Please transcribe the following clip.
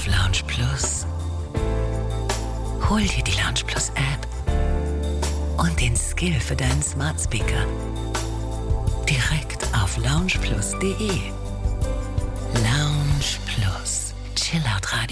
auf Lounge Plus. Hol dir die Lounge Plus App und den Skill für deinen Smart Speaker direkt auf loungeplus.de. Lounge Plus. Chillout Radio.